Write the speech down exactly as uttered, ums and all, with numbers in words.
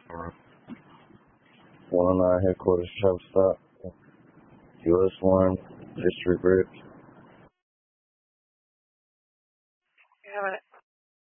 Or one oh nine headquarters, travel stop. U S one, District Bridge. You have it.